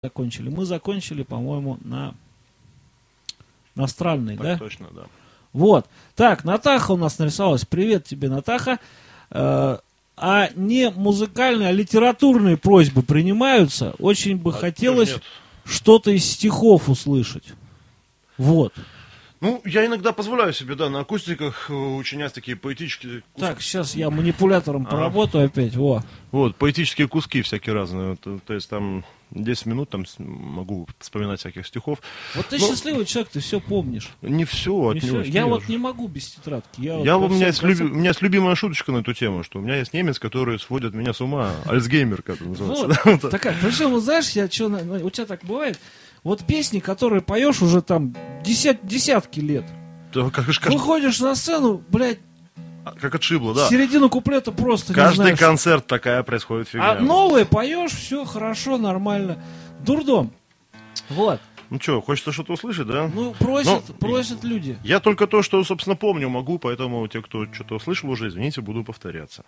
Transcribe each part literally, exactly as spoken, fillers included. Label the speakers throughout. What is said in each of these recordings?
Speaker 1: закончили? Мы закончили, по-моему, на, на астральной,
Speaker 2: так
Speaker 1: да?
Speaker 2: Точно, да.
Speaker 1: Вот. Так, Натаха у нас нарисовалась. Привет тебе, Натаха. Э, а не музыкальные, а литературные просьбы принимаются? Очень бы
Speaker 2: А
Speaker 1: хотелось
Speaker 2: нет.
Speaker 1: что-то из стихов услышать. Вот.
Speaker 2: Ну, я иногда позволяю себе, да, на акустиках учинять такие поэтические куски.
Speaker 1: Так, сейчас я манипулятором
Speaker 2: А.
Speaker 1: поработаю опять. Во.
Speaker 2: Вот, поэтические куски всякие разные. То, то есть там десять минут там с- могу вспоминать всяких стихов.
Speaker 1: Вот ты
Speaker 2: Ну,
Speaker 1: счастливый человек, ты все помнишь.
Speaker 2: Не все,
Speaker 1: Не
Speaker 2: от него.
Speaker 1: всё. Я вот не могу без тетрадки. Я,
Speaker 2: Я,
Speaker 1: вот
Speaker 2: у,
Speaker 1: во
Speaker 2: меня
Speaker 1: всем
Speaker 2: есть люби-
Speaker 1: конце-
Speaker 2: у меня есть любимая шуточка на эту тему, что у меня есть немец, который сводит меня с ума. Альцгеймер, как это называется.
Speaker 1: Вот,
Speaker 2: да, вот.
Speaker 1: такая. Причем, знаешь, я что, у тебя так бывает? Вот песни, которые поешь уже там десят, десятки лет.
Speaker 2: Да, как, как-
Speaker 1: Выходишь на сцену, блядь,
Speaker 2: как отшибло, да.
Speaker 1: середину куплета просто не
Speaker 2: Каждый
Speaker 1: знаешь.
Speaker 2: концерт такая происходит фигня.
Speaker 1: А новые поешь, все хорошо, нормально. Дурдом. Вот.
Speaker 2: Ну что, хочется что-то услышать, да?
Speaker 1: Ну, просят,
Speaker 2: Ну,
Speaker 1: просят люди.
Speaker 2: Я только то, что, собственно, помню, могу, поэтому те, кто что-то услышал уже, извините, буду повторяться.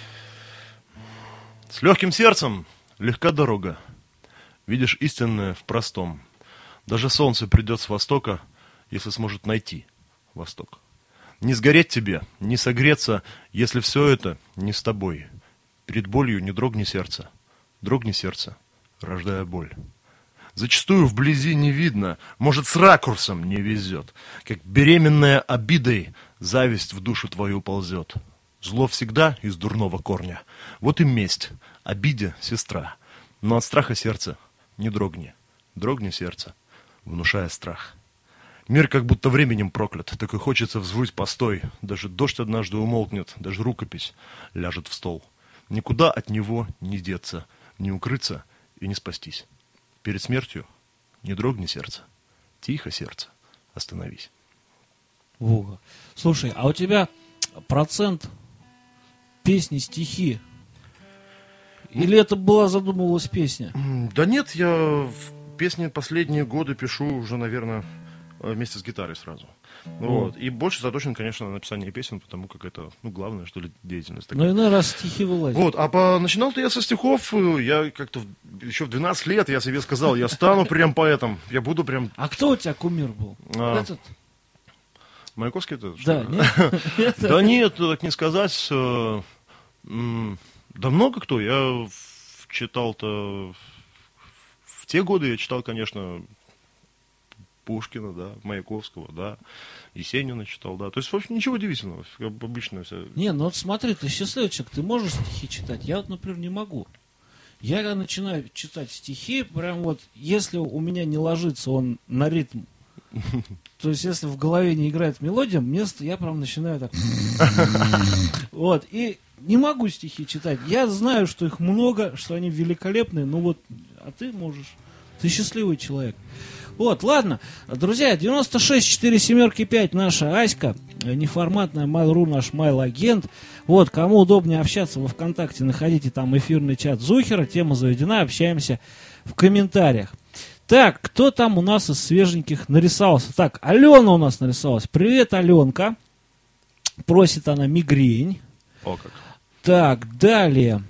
Speaker 2: С легким сердцем легка дорога. Видишь истинное в простом. Даже солнце придет с востока, если сможет найти восток. Не сгореть тебе, не согреться, если все это не с тобой. Перед болью не дрогни сердце, дрогни сердце, рождая боль. Зачастую вблизи не видно, может, с ракурсом не везет. Как беременная обидой зависть в душу твою ползет. Зло всегда из дурного корня. Вот и месть, обиде сестра. Но от страха сердце не дрогни, дрогни сердце, внушая страх. Мир как будто временем проклят, так и хочется взвыть постой. Даже дождь однажды умолкнет, даже рукопись ляжет в стол. Никуда от него не деться, не укрыться и не спастись. Перед смертью не дрогни сердце, тихо сердце, остановись.
Speaker 1: Во. Слушай, а у тебя процент песни, стихи? Или это была задумывалась песня?
Speaker 2: М, Да нет, я в песни последние годы пишу уже, наверное, вместе с гитарой сразу. Вот. И больше заточен, конечно, на написание песен, потому как это, ну, главное, что ли, деятельность такая.
Speaker 1: Ну, иной раз стихи вылазят.
Speaker 2: Вот, а по... начинал-то я со стихов, э, я как-то в- еще в двенадцать лет я себе сказал, я стану прям поэтом, я буду прям...
Speaker 1: А кто у тебя кумир был?
Speaker 2: А.
Speaker 1: Этот?
Speaker 2: Маяковский это? что
Speaker 1: Да,
Speaker 2: ли?
Speaker 1: нет?
Speaker 2: Да нет, так не сказать. э, м, Да много кто. Я в- читал-то... В те годы я читал, конечно, Пушкина, да, Маяковского, да, Есенина читал, да. То есть, в общем, ничего удивительного. Как обычно все.
Speaker 1: Не, ну вот смотри, ты счастливый человек, ты можешь стихи читать? Я вот, например, не могу. Я когда начинаю читать стихи, прям вот, если у меня не ложится он на ритм, то есть, если в голове не играет мелодия, мне, ст- я прям начинаю так... Вот, и не могу стихи читать. Я знаю, что их много, что они великолепные, ну вот, а ты можешь. Ты счастливый человек. Вот, ладно. Друзья, девяносто шесть четыре семерки пять наша Аська, э, неформатная Mail.ru наш Mail-агент. Вот, кому удобнее общаться во ВКонтакте, находите там эфирный чат Зухера, тема заведена, общаемся в комментариях. Так, кто там у нас из свеженьких нарисовался? Так, Алена у нас нарисовалась. Привет, Аленка. Просит она мигрень.
Speaker 2: О, как.
Speaker 1: Так, далее.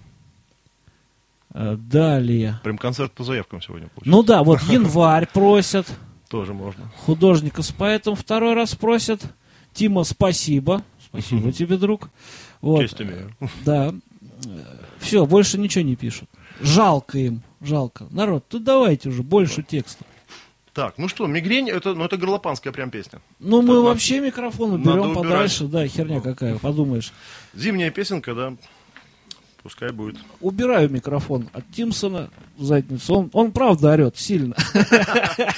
Speaker 1: Э, Далее.
Speaker 2: Прям концерт по заявкам сегодня получился.
Speaker 1: Ну да, вот январь просят.
Speaker 2: Тоже можно.
Speaker 1: Художника с поэтом второй раз просят. Тима, спасибо. Спасибо тебе, друг. Вот.
Speaker 2: Честь имею.
Speaker 1: Да. Все, больше ничего не пишут. Жалко им, жалко. Народ, тут давайте уже больше текста.
Speaker 2: Так, ну что, мигрень, это, ну, это горлопанская прям песня.
Speaker 1: Ну, мы
Speaker 2: Надо-
Speaker 1: вообще микрофон
Speaker 2: надо
Speaker 1: уберем
Speaker 2: убирать.
Speaker 1: подальше. Да, херня какая, подумаешь.
Speaker 2: Зимняя песенка, да, пускай будет.
Speaker 1: Убираю микрофон от Тимсона в задницу. Он, он правда орет сильно.